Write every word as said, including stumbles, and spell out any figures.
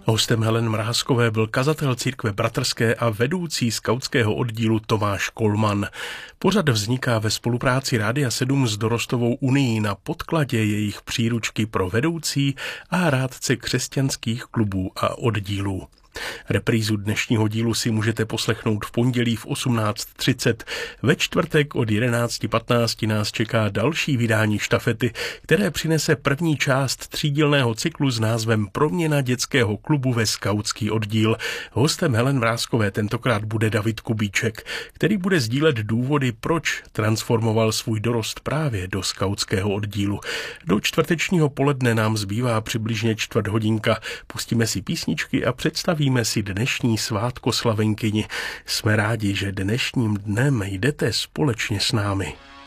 Hostem Helen Mrázkové byl kazatel církve bratrské a vedoucí skautského oddílu Tomáš Kolman. Pořad vzniká ve spolupráci Rádia sedm s Dorostovou unií na podkladě jejich příručky pro vedoucí a rádce křesťanských klubů a oddílů. Reprízu dnešního dílu si můžete poslechnout v pondělí v osmnáct třicet. Ve čtvrtek od jedenáct patnáct nás čeká další vydání štafety, které přinese první část třídílného cyklu s názvem Proměna dětského klubu ve skautský oddíl. Hostem Helen Mrázkové tentokrát bude David Kubíček, který bude sdílet důvody, proč transformoval svůj dorost právě do skautského oddílu. Do čtvrtečního poledne nám zbývá přibližně čtvrt hodinka. Pustíme si písničky a představíme Víme si dnešní svátkoslavenkyni. Jsme rádi, že dnešním dnem jdete společně s námi.